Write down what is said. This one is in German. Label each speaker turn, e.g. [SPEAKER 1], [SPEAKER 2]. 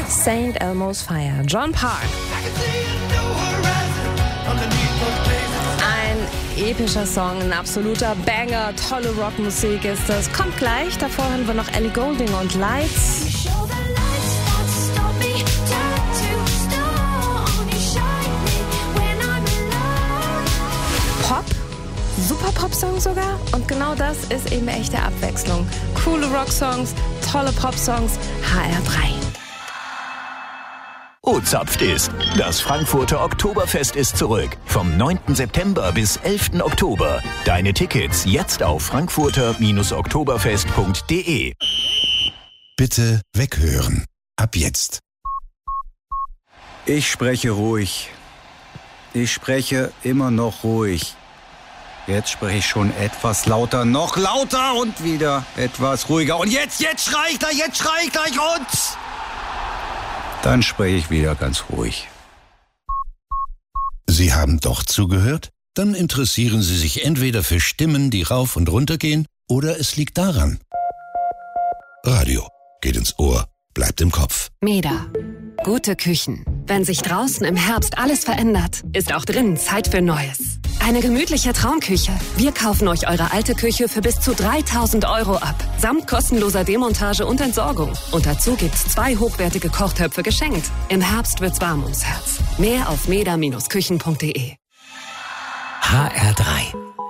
[SPEAKER 1] St. Elmo's Fire. John Park. Ein epischer Song, ein absoluter Banger, tolle Rockmusik ist das. Kommt gleich, davor hören wir noch Ellie Goulding und Lights. Pop, super Pop-Song sogar. Und genau das ist eben echte Abwechslung. Coole Rock-Songs, tolle Pop-Songs, HR3.
[SPEAKER 2] O-Zapft ist. Das Frankfurter Oktoberfest ist zurück. Vom 9. September bis 11. Oktober. Deine Tickets jetzt auf frankfurter-oktoberfest.de.
[SPEAKER 3] Bitte weghören. Ab jetzt.
[SPEAKER 4] Ich spreche ruhig. Ich spreche immer noch ruhig. Jetzt spreche ich schon etwas lauter, noch lauter und wieder etwas ruhiger. Und jetzt schrei ich gleich und... Dann spreche ich wieder ganz ruhig.
[SPEAKER 3] Sie haben doch zugehört? Dann interessieren Sie sich entweder für Stimmen, die rauf und runter gehen, oder es liegt daran. Radio geht ins Ohr, bleibt im Kopf.
[SPEAKER 5] Meda. Gute Küchen. Wenn sich draußen im Herbst alles verändert, ist auch drinnen Zeit für Neues. Eine gemütliche Traumküche. Wir kaufen euch eure alte Küche für bis zu 3.000 € ab. Samt kostenloser Demontage und Entsorgung. Und dazu gibt's 2 hochwertige Kochtöpfe geschenkt. Im Herbst wird's warm ums Herz. Mehr auf meda-küchen.de.
[SPEAKER 6] HR3